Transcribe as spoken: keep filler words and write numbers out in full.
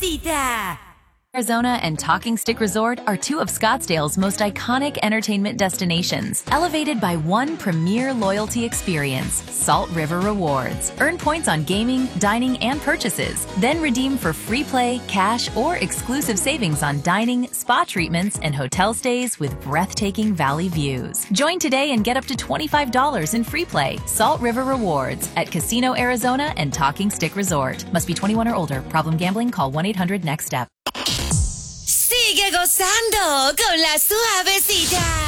Suavecita. Arizona and Talking Stick Resort are two of Scottsdale's most iconic entertainment destinations, elevated by one premier loyalty experience, Salt River Rewards. Earn points on gaming, dining, and purchases, then redeem for free play, cash, or exclusive savings on dining, spa treatments, and hotel stays with breathtaking valley views. Join today and get up to twenty-five dollars in free play. Salt River Rewards at Casino Arizona and Talking Stick Resort. Must be twenty-one or older. Problem gambling? Call one eight hundred next step. Sigue gozando con la Suavecita.